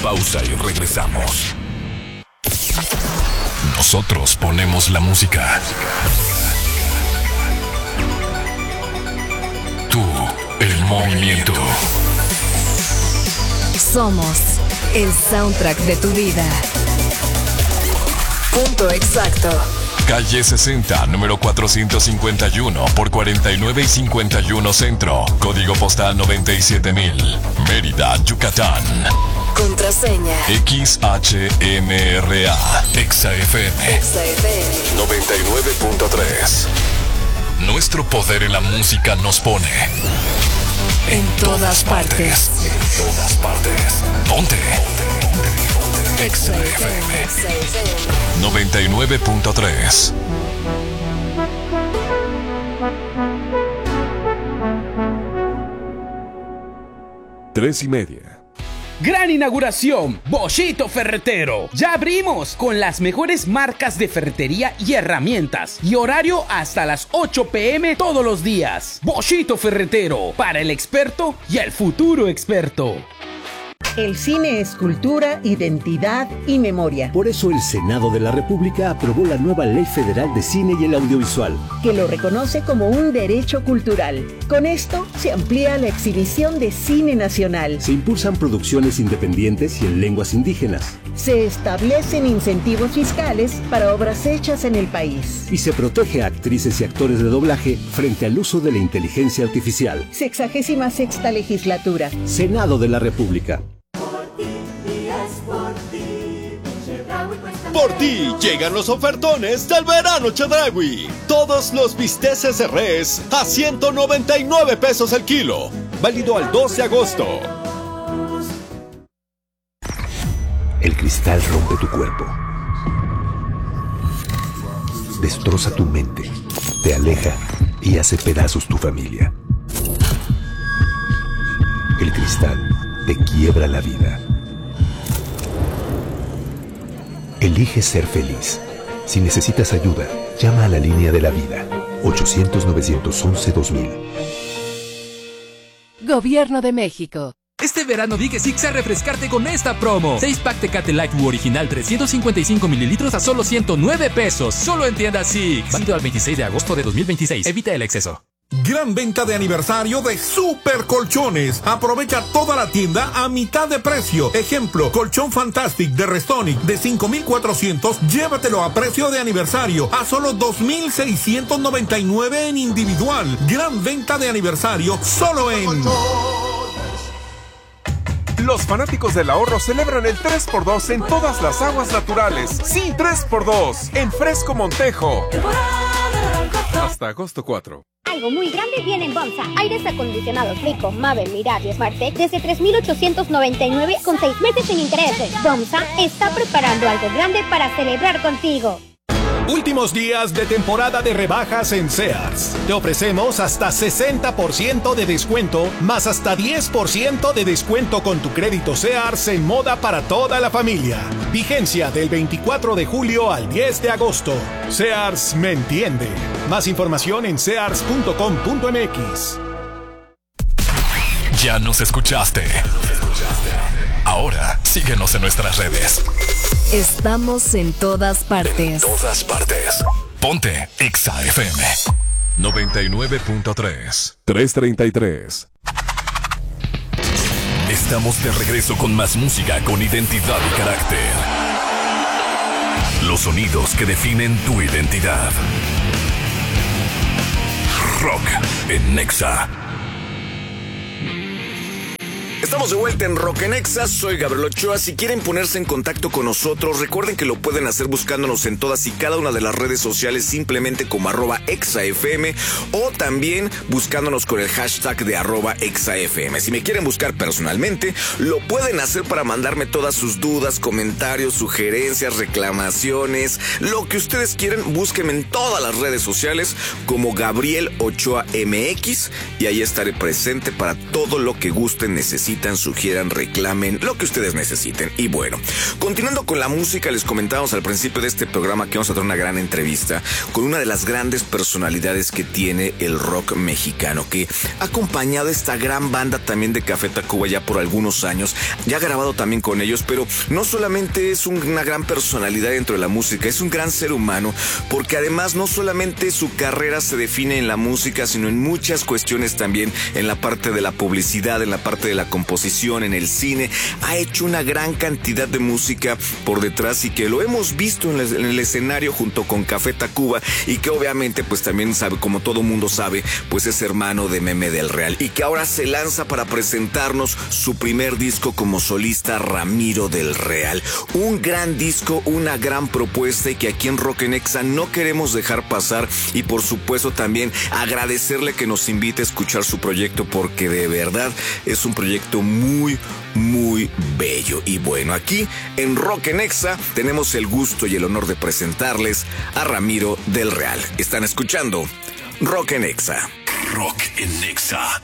pausa y regresamos. Nosotros ponemos la música. Tú, el movimiento. Somos el soundtrack de tu vida. Punto exacto. Calle 60, número 451 por 49 y 51 Centro. Código postal 97000. Mérida, Yucatán. Contraseña XHMRA. XFM 99.3. Nuestro poder en la música nos pone en todas partes. En todas partes. Ponte. XFM 99.3. Tres y media. Gran inauguración, Boschito Ferretero. Ya abrimos con las mejores marcas de ferretería y herramientas. Y horario hasta las 8 p.m. todos los días. Boschito Ferretero, para el experto y el futuro experto. El cine es cultura, identidad y memoria. Por eso el Senado de la República aprobó la nueva Ley Federal de Cine y el Audiovisual, que lo reconoce como un derecho cultural. Con esto se amplía la exhibición de cine nacional. Se impulsan producciones independientes y en lenguas indígenas. Se establecen incentivos fiscales para obras hechas en el país. Y se protege a actrices y actores de doblaje frente al uso de la inteligencia artificial. 66ª legislatura. Senado de la República. Por ti llegan los ofertones del verano Chedraui. Todos los bisteces de res a 199 pesos el kilo. Válido al 2 de agosto. El cristal rompe tu cuerpo. Destroza tu mente. Te aleja y hace pedazos tu familia. El cristal te quiebra la vida. Elige ser feliz. Si necesitas ayuda, llama a la línea de la vida. 800-911-2000. Gobierno de México. Este verano di que sí a refrescarte con esta promo. 6-pack Tecate Light original 355 mililitros a solo 109 pesos. Solo en tiendas Six. Válido al 26 de agosto de 2026. Evita el exceso. Gran venta de aniversario de Super Colchones. Aprovecha toda la tienda a mitad de precio. Ejemplo, colchón Fantastic de Restonic de 5,400. Llévatelo a precio de aniversario a solo 2,699 en individual. Gran venta de aniversario solo en... Los fanáticos del ahorro celebran el 3x2 en todas las aguas naturales. Sí, 3x2 en Fresco Montejo. Hasta agosto 4. Algo muy grande viene en Bomsa. Aires acondicionados Rico, Mave, Mirage y Smartec desde 3,899 con 6 meses sin intereses. Bomsa está preparando algo grande para celebrar contigo. Últimos días de temporada de rebajas en Sears. Te ofrecemos hasta 60% de descuento, más hasta 10% de descuento con tu crédito Sears en moda para toda la familia. Vigencia del 24 de julio al 10 de agosto. Sears me entiende. Más información en sears.com.mx. Ya nos escuchaste. Ahora síguenos en nuestras redes. Estamos en todas partes. En todas partes. Ponte XFM 99.3. 3:33. Estamos de regreso con más música con identidad y carácter. Los sonidos que definen tu identidad. Rock en Nexa. Estamos de vuelta en Rock en Exa, soy Gabriel Ochoa. Si quieren ponerse en contacto con nosotros, recuerden que lo pueden hacer buscándonos en todas y cada una de las redes sociales simplemente como @ExaFM o también buscándonos con el hashtag de @ExaFM. Si me quieren buscar personalmente, lo pueden hacer para mandarme todas sus dudas, comentarios, sugerencias, reclamaciones, lo que ustedes quieran. Búsquenme en todas las redes sociales como Gabriel Ochoa MX y ahí estaré presente para todo lo que gusten, necesiten necesitan, sugieran, reclamen, lo que ustedes necesiten. Y bueno, continuando con la música, les comentábamos al principio de este programa que vamos a tener una gran entrevista con una de las grandes personalidades que tiene el rock mexicano, que ha acompañado esta gran banda también de Café Tacuba ya por algunos años, ya ha grabado también con ellos, pero no solamente es una gran personalidad dentro de la música, es un gran ser humano, porque además no solamente su carrera se define en la música, sino en muchas cuestiones también, en la parte de la publicidad, en la parte de la composición, en el cine. Ha hecho una gran cantidad de música por detrás y que lo hemos visto en el escenario junto con Café Tacuba, y que obviamente pues también sabe, como todo mundo sabe, pues es hermano de Meme del Real, y que ahora se lanza para presentarnos su primer disco como solista, Ramiro del Real. Un gran disco, una gran propuesta, y que aquí en Rock en Exa no queremos dejar pasar, y por supuesto también agradecerle que nos invite a escuchar su proyecto, porque de verdad es un proyecto muy, muy bello. Y bueno, aquí en Rock en Exa tenemos el gusto y el honor de presentarles a Ramiro del Real. Están escuchando Rock en Exa. Rock en Exa.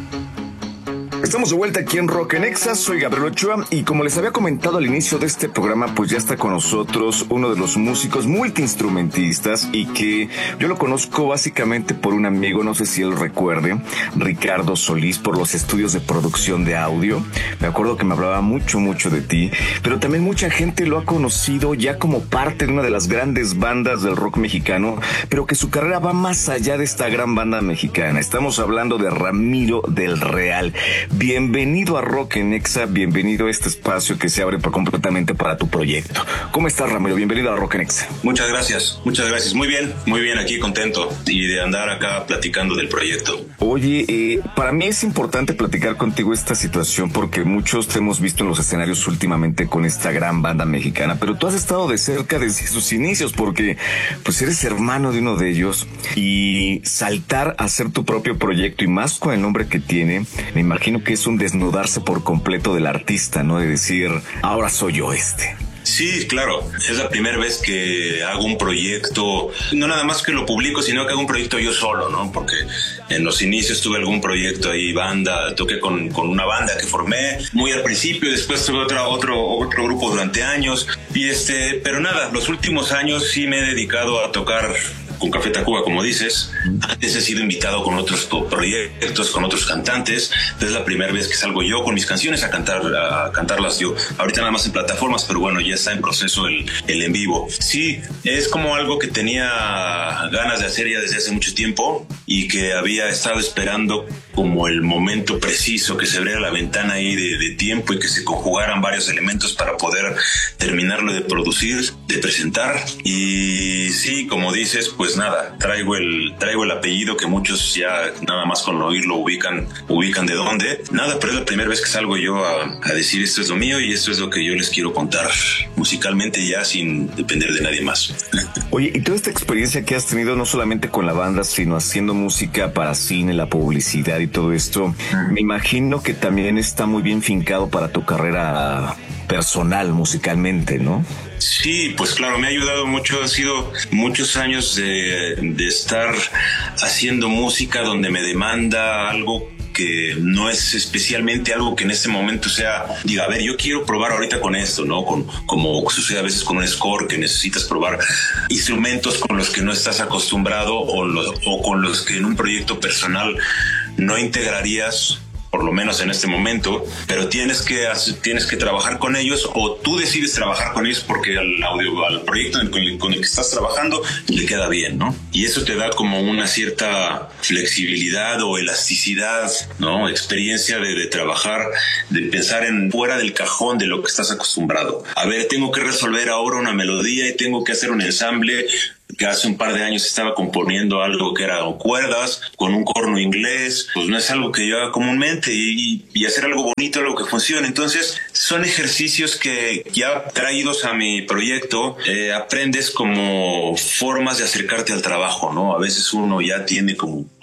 Estamos de vuelta aquí en Rock en Exa, soy Gabriel Ochoa, y como les había comentado al inicio de este programa, pues ya está con nosotros uno de los músicos multiinstrumentistas, y que yo lo conozco básicamente por un amigo, no sé si él recuerde, Ricardo Solís, por los estudios de producción de audio. Me acuerdo que me hablaba mucho de ti, pero también mucha gente lo ha conocido ya como parte de una de las grandes bandas del rock mexicano, pero que su carrera va más allá de esta gran banda mexicana. Estamos hablando de Ramiro del Real. Bienvenido a Rock en Exa, bienvenido a este espacio que se abre completamente para tu proyecto. ¿Cómo estás, Ramiro? Bienvenido a Rock en Exa. Muchas gracias. Muy bien, aquí contento y de andar acá platicando del proyecto. Oye, para mí es importante platicar contigo esta situación, porque muchos te hemos visto en los escenarios últimamente con esta gran banda mexicana, pero tú has estado de cerca desde sus inicios, porque pues eres hermano de uno de ellos, y saltar a hacer tu propio proyecto, y más con el nombre que tiene, me imagino que es un desnudarse por completo del artista, ¿no? De decir, ahora soy yo este. Sí, claro. Es la primera vez que hago un proyecto, no nada más que lo publico, sino que hago un proyecto yo solo, ¿no? Porque en los inicios tuve algún proyecto ahí, banda, toqué con una banda que formé muy al principio, después tuve otro grupo durante años, pero nada, los últimos años sí me he dedicado a tocar con Café Tacuba, como dices. Antes he sido invitado con otros proyectos, con otros cantantes. Es la primera vez que salgo yo con mis canciones a cantarlas yo. Ahorita nada más en plataformas, pero bueno, ya está en proceso el en vivo. Sí, es como algo que tenía ganas de hacer ya desde hace mucho tiempo, y que había estado esperando como el momento preciso, que se abriera la ventana ahí de tiempo, y que se conjugaran varios elementos para poder terminarlo de producir, de presentar. Y sí, como dices, pues nada, traigo el apellido que muchos ya nada más con oírlo ubican de dónde. Nada, pero es la primera vez que salgo yo a decir esto es lo mío y esto es lo que yo les quiero contar musicalmente, ya sin depender de nadie más. Oye, y toda esta experiencia que has tenido no solamente con la banda, sino haciendo música para cine, la publicidad y todo esto, me imagino que también está muy bien fincado para tu carrera personal musicalmente, ¿no? Sí, pues claro, me ha ayudado mucho. Ha sido muchos años de estar haciendo música donde me demanda algo que no es especialmente algo que en este momento diga, a ver, yo quiero probar ahorita con esto, ¿no? Como sucede a veces con un score, que necesitas probar instrumentos con los que no estás acostumbrado, o con los que en un proyecto personal no integrarías, por lo menos en este momento, pero tienes que trabajar con ellos, o tú decides trabajar con ellos porque al proyecto con el que estás trabajando le queda bien, ¿no? Y eso te da como una cierta flexibilidad o elasticidad, ¿no? Experiencia de trabajar, de pensar en fuera del cajón de lo que estás acostumbrado. A ver, tengo que resolver ahora una melodía y tengo que hacer un ensamble, que hace un par de años estaba componiendo algo que era cuerdas con un corno inglés. Pues no es algo que yo haga comúnmente, y hacer algo bonito, algo que funcione. Entonces son ejercicios que ya traídos a mi proyecto, aprendes como formas de acercarte al trabajo, ¿no? A veces uno ya tiene como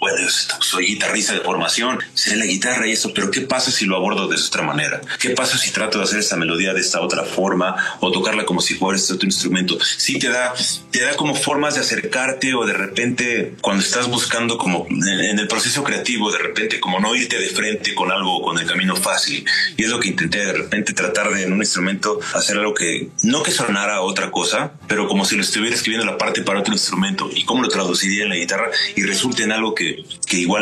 bueno, yo soy guitarrista de formación, sé la guitarra y eso, pero ¿qué pasa si lo abordo de otra manera? ¿Qué pasa si trato de hacer esta melodía de esta otra forma o tocarla como si fuera este otro instrumento? Sí, te da como formas de acercarte, o de repente cuando estás buscando como en el proceso creativo, de repente como no irte de frente con algo, con el camino fácil. Y es lo que intenté, de repente tratar de en un instrumento hacer algo que no que sonara a otra cosa, pero como si lo estuviera escribiendo la parte para otro instrumento, y cómo lo traduciría en la guitarra y resulte en algo que igual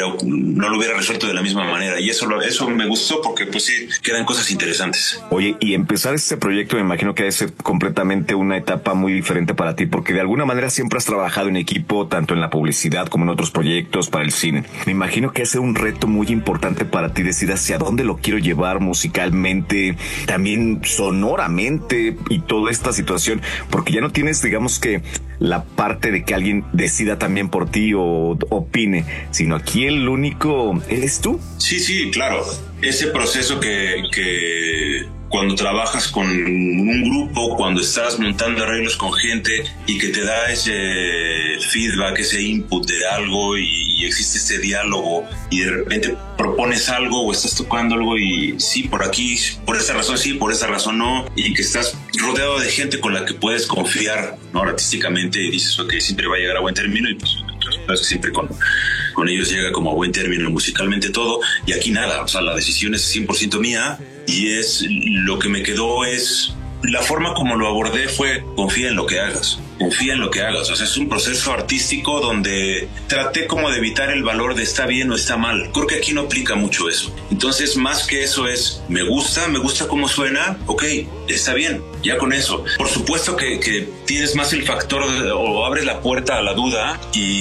no lo hubiera resuelto de la misma manera. Y eso me gustó, porque pues sí, quedan cosas interesantes. Oye, y empezar este proyecto me imagino que debe ser completamente una etapa muy diferente para ti, porque de alguna manera siempre has trabajado en equipo, tanto en la publicidad como en otros proyectos para el cine. Me imagino que es un reto muy importante para ti decir hacia dónde lo quiero llevar musicalmente, también sonoramente, y toda esta situación, porque ya no tienes, digamos que, la parte de que alguien decida también por ti o opine, sino aquí el único eres tú. Sí, claro. Ese proceso que cuando trabajas con un grupo, cuando estás montando arreglos con gente y que te da ese feedback, ese input de algo, y existe este diálogo, y de repente propones algo o estás tocando algo y sí, por aquí, por esta razón sí, por esta razón no, y que estás rodeado de gente con la que puedes confiar, ¿no? Artísticamente, y dices, ok, siempre va a llegar a buen término, y pues siempre con ellos llega como a buen término musicalmente todo, y aquí nada, o sea, la decisión es 100% mía, y lo que me quedó es la forma como lo abordé fue confía en lo que hagas. O sea, es un proceso artístico donde traté como de evitar el valor de está bien o está mal. Creo que aquí no aplica mucho eso. Entonces, más que eso es, me gusta cómo suena, ok, está bien, ya con eso. Por supuesto que tienes más el factor o abres la puerta a la duda,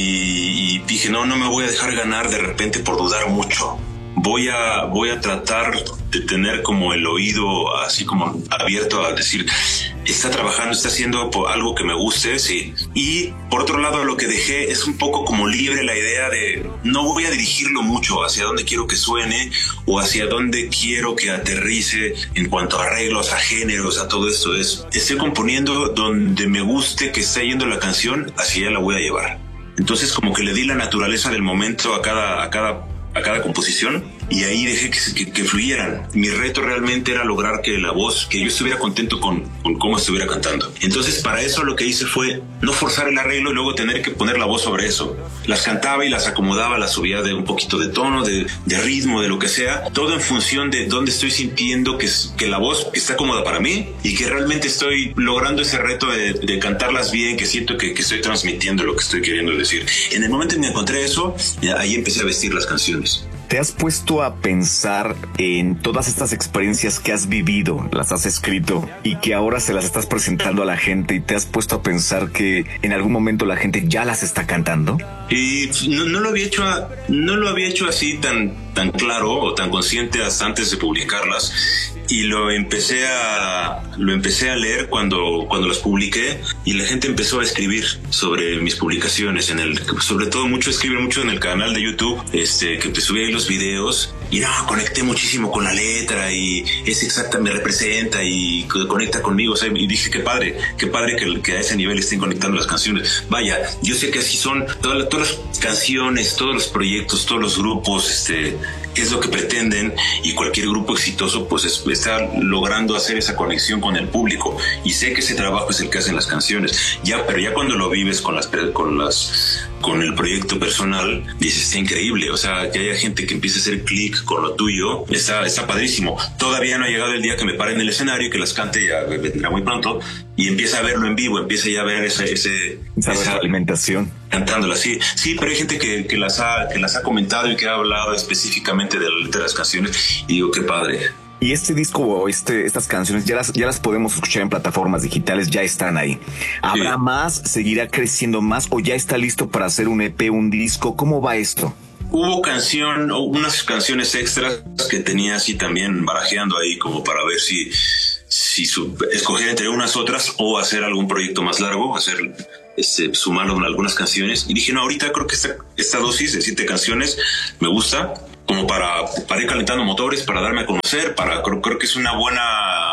y dije, no me voy a dejar ganar de repente por dudar mucho. Voy a tratar de tener como el oído así como abierto a decir, está trabajando, está haciendo algo que me guste, sí. Y por otro lado, lo que dejé es un poco como libre la idea de no voy a dirigirlo mucho hacia dónde quiero que suene o hacia dónde quiero que aterrice en cuanto a arreglos, a géneros, a todo esto. Estoy componiendo donde me guste que esté yendo la canción, hacia allá la voy a llevar. Entonces como que le di la naturaleza del momento a cada composición, y ahí dejé que fluyeran. Mi reto realmente era lograr que la voz, que yo estuviera contento con cómo estuviera cantando. Entonces para eso lo que hice fue no forzar el arreglo y luego tener que poner la voz sobre eso. Las cantaba y las acomodaba, las subía de un poquito de tono, de ritmo, de lo que sea, todo en función de dónde estoy sintiendo que la voz está cómoda para mí, y que realmente estoy logrando ese reto de cantarlas bien, que siento que estoy transmitiendo lo que estoy queriendo decir. En el momento en que encontré eso, ahí empecé a vestir las canciones. ¿Te has puesto a pensar en todas estas experiencias que has vivido, las has escrito y que ahora se las estás presentando a la gente, y te has puesto a pensar que en algún momento la gente ya las está cantando? Y no lo había hecho así tan claro o tan consciente hasta antes de publicarlas. Y lo empecé a leer cuando las publiqué, y la gente empezó a escribir sobre mis publicaciones, sobre todo escriben mucho en el canal de YouTube, que te subí ahí los videos, y conecté muchísimo con la letra, y es exacta, me representa y conecta conmigo, o sea, y dije qué padre que a ese nivel estén conectando las canciones. Vaya, yo sé que así son todas las canciones, todos los proyectos, todos los grupos, es lo que pretenden, y cualquier grupo exitoso pues está logrando hacer esa conexión con el público, y sé que ese trabajo es el que hacen las canciones, pero ya cuando lo vives con el proyecto personal, dices, está increíble, o sea, que haya gente que empiece a hacer clic con lo tuyo, está padrísimo. Todavía no ha llegado el día que me pare en el escenario y que las cante, ya vendrá muy pronto, y empieza a verlo en vivo, empieza ya a ver esa alimentación cantándola. Sí, pero hay gente que las ha comentado y que ha hablado específicamente de la letra de las canciones, y digo, qué padre. Y este disco o estas canciones ya las podemos escuchar en plataformas digitales, ya están ahí. ¿Habrá más? ¿Seguirá creciendo más? ¿O ya está listo para hacer un EP, un disco? ¿Cómo va esto? Hubo unas canciones extras que tenía así también barajeando ahí, como para ver si escoger entre unas otras o hacer algún proyecto más largo, sumarlo en algunas canciones. Y dije, no, ahorita creo que esta dosis de 7 canciones me gusta, como para ir calentando motores, para darme a conocer, creo que es una buena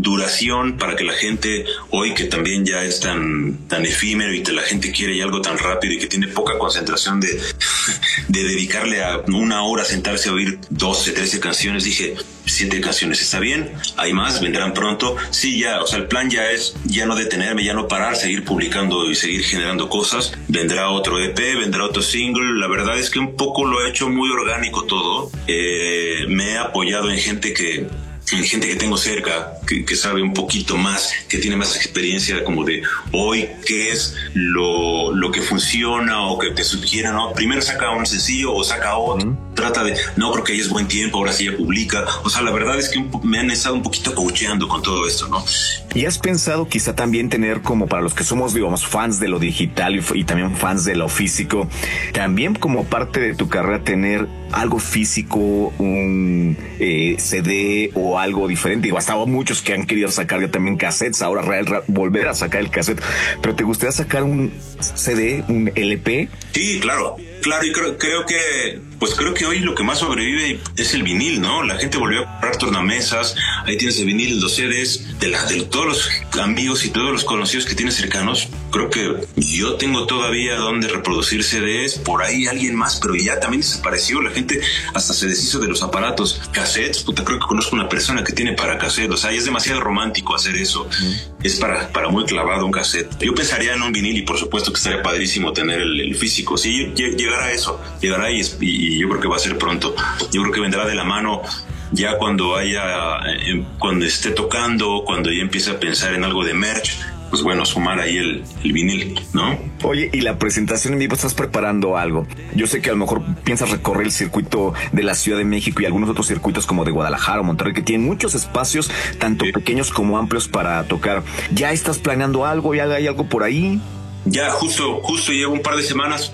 duración para que la gente, hoy que también ya es tan efímero y que la gente quiere algo tan rápido y que tiene poca concentración de dedicarle a una hora a sentarse a oír 12, 13 canciones, dije, 7 canciones está bien, hay más, vendrán pronto. Sí, ya, o sea, el plan ya es ya no detenerme, ya no parar, seguir publicando y seguir generando cosas. Vendrá otro EP, vendrá otro single. La verdad es que un poco lo he hecho muy orgánico todo. Me he apoyado en gente que tengo cerca, que sabe un poquito más, que tiene más experiencia como de hoy, qué es lo que funciona o que te sugiera, ¿no? Primero saca un sencillo o saca otro. Trata de, no, creo que ya es buen tiempo, ahora sí ya publica. O sea, la verdad es que me han estado un poquito coacheando con todo esto, ¿no? ¿Y has pensado quizá también tener, como para los que somos, digamos, fans de lo digital y también fans de lo físico, también como parte de tu carrera tener algo físico, un CD o algo diferente? Digo, hasta muchos que han querido sacar ya también cassettes, ahora volver a sacar el cassette, pero ¿te gustaría sacar un CD, un LP? Sí, claro, y creo que hoy lo que más sobrevive es el vinil, ¿no? La gente volvió a comprar tornamesas, ahí tienes el vinil, los CDs, de todos los amigos y todos los conocidos que tienes cercanos. Creo que yo tengo todavía donde reproducir CDs, por ahí alguien más, pero ya también desapareció, la gente hasta se deshizo de los aparatos. Cassettes, creo que conozco una persona que tiene para cassette, o sea, es demasiado romántico hacer eso. Es para muy clavado un cassette. Yo pensaría en un vinil y por supuesto que estaría padrísimo tener el físico. Sí, llegará eso, llegará y yo creo que va a ser pronto. Yo creo que vendrá de la mano ya cuando esté tocando, cuando ya empiece a pensar en algo de merch, pues bueno, sumar ahí el vinil, ¿no? Oye, y la presentación en vivo, ¿estás preparando algo? Yo sé que a lo mejor piensas recorrer el circuito de la Ciudad de México y algunos otros circuitos como de Guadalajara o Monterrey, que tienen muchos espacios, tanto pequeños como amplios para tocar. ¿Ya estás planeando algo? ¿Ya hay algo por ahí? Ya, justo llevo un par de semanas,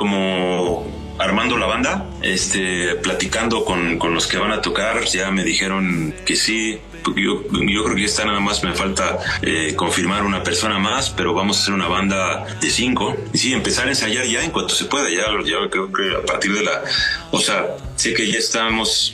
como armando la banda, platicando con los que van a tocar. Ya me dijeron que sí. Yo creo que ya está, nada más me falta confirmar una persona más, pero vamos a hacer una banda de 5 y sí, empezar a ensayar ya en cuanto se pueda. Ya creo que a partir de o sea, sé que ya estamos,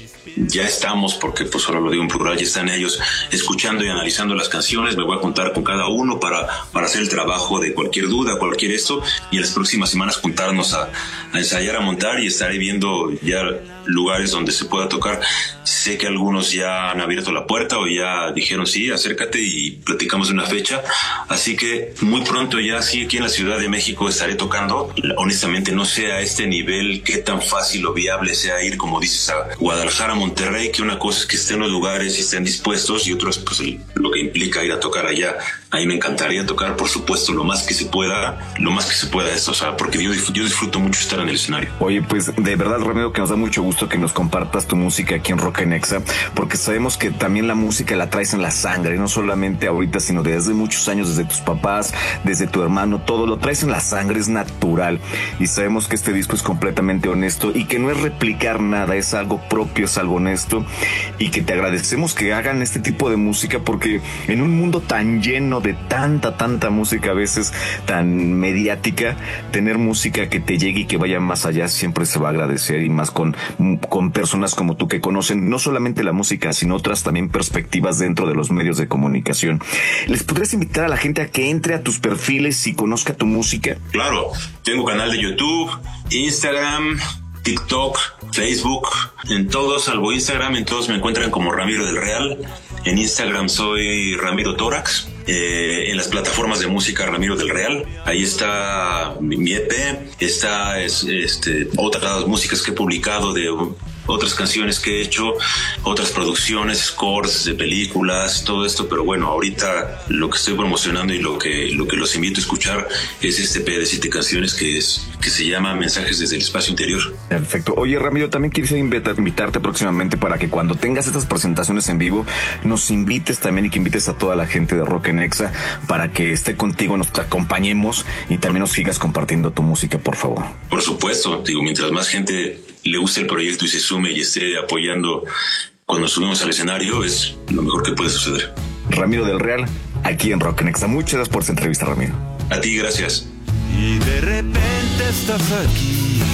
porque pues solo lo digo en plural, ya están ellos escuchando y analizando las canciones. Me voy a juntar con cada uno para hacer el trabajo de cualquier duda, cualquier esto, y en las próximas semanas juntarnos a ensayar, a montar, y estaré viendo ya lugares donde se pueda tocar. Sé que algunos ya han abierto la puerta o ya dijeron sí, acércate y platicamos de una fecha. Así que muy pronto ya sí, aquí en la Ciudad de México estaré tocando. Honestamente no sé a este nivel qué tan fácil o viable sea ir, como dices, a Guadalajara, Monterrey, que una cosa es que estén los lugares y estén dispuestos y otra es pues lo que implica ir a tocar allá. Ahí me encantaría tocar, por supuesto, lo más que se pueda esto, o sea, porque yo disfruto mucho estar en el escenario. Oye, pues de verdad, Ramiro, que nos da mucho gusto que nos compartas tu música aquí en Rock en Exa, porque sabemos que también la música la traes en la sangre, no solamente ahorita, sino desde muchos años, desde tus papás, desde tu hermano, todo lo traes en la sangre, es natural, y sabemos que este disco es completamente honesto y que no es replicar nada, es algo propio, es algo honesto, y que te agradecemos que hagan este tipo de música, porque en un mundo tan lleno de tanta música, a veces tan mediática, tener música que te llegue y que vaya más allá siempre se va a agradecer, y más con personas como tú que conocen no solamente la música, sino otras también perspectivas dentro de los medios de comunicación. ¿Les podrías invitar a la gente a que entre a tus perfiles y conozca tu música? Claro, tengo canal de YouTube, Instagram, TikTok, Facebook, en todos, salvo Instagram, en todos me encuentran como Ramiro del Real. En Instagram soy Ramiro Tórax. En las plataformas de música Ramiro del Real, ahí está mi EP, está otras músicas que he publicado, de otras canciones que he hecho, otras producciones, scores de películas, todo esto. Pero bueno, ahorita lo que estoy promocionando y lo que los invito a escuchar es este EP de 7 canciones que se llama Mensajes desde el Espacio Interior. Perfecto. Oye, Ramiro, también quisiera invitarte próximamente para que cuando tengas estas presentaciones en vivo nos invites también, y que invites a toda la gente de Rock en Exa para que esté contigo, nos acompañemos y también nos sigas compartiendo tu música, por favor. Por supuesto, digo, mientras más gente le guste el proyecto y se sume y esté apoyando cuando subimos al escenario, es lo mejor que puede suceder. Ramiro del Real, aquí en Rock en Exa. Muchas gracias por esta entrevista, Ramiro. A ti, gracias. Y de repente estás aquí